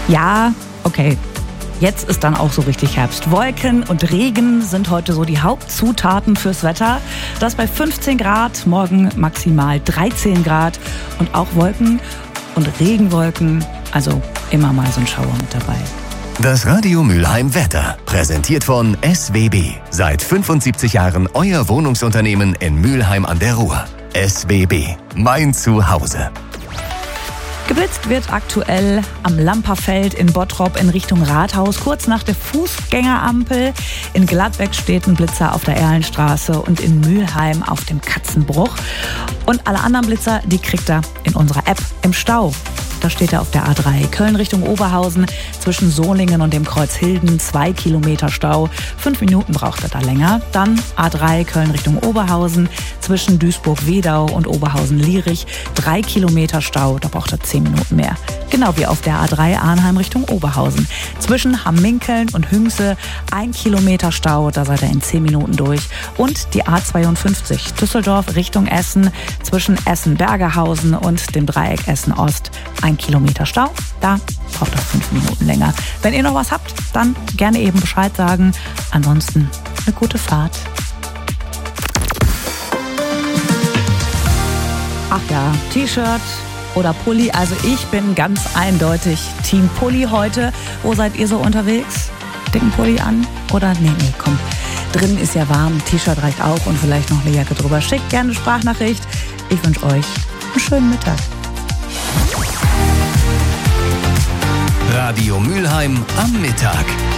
Ja, okay. Jetzt ist dann auch so richtig Herbst. Wolken und Regen sind heute so die Hauptzutaten fürs Wetter. Das bei 15 Grad, morgen maximal 13 Grad und auch Wolken und Regenwolken. Also immer mal so ein Schauer mit dabei. Das Radio Mülheim Wetter, präsentiert von SWB. Seit 75 Jahren euer Wohnungsunternehmen in Mülheim an der Ruhr. SWB, mein Zuhause. Geblitzt wird aktuell am Lamperfeld in Bottrop in Richtung Rathaus, kurz nach der Fußgängerampel. In Gladbeck steht ein Blitzer auf der Erlenstraße und in Mülheim auf dem Katzenbruch. Und alle anderen Blitzer, die kriegt ihr in unserer App im Stau. Da steht er auf der A3 Köln Richtung Oberhausen zwischen Solingen und dem Kreuz Hilden, 2 Kilometer Stau. 5 Minuten braucht er da länger. Dann A3 Köln Richtung Oberhausen zwischen Duisburg-Wedau und Oberhausen-Lierich, 3 Kilometer Stau. Da braucht er 10 Minuten mehr. Genau wie auf der A3 Arnheim Richtung Oberhausen. Zwischen Hamminkeln und Hünxe 1 Kilometer Stau, da seid ihr in 10 Minuten durch. Und die A52 Düsseldorf Richtung Essen zwischen Essen-Bergerhausen und dem Dreieck Essen-Ost. 1 Kilometer Stau, da braucht das 5 Minuten länger. Wenn ihr noch was habt, dann gerne eben Bescheid sagen. Ansonsten eine gute Fahrt. Ach ja, T-Shirt oder Pulli. Also ich bin ganz eindeutig Team Pulli heute. Wo seid ihr so unterwegs? Dicken Pulli an? Oder nee, komm. Drin ist ja warm, T-Shirt reicht auch und vielleicht noch eine Jacke drüber. Schickt gerne eine Sprachnachricht. Ich wünsche euch einen schönen Mittag. Radio Mülheim am Mittag.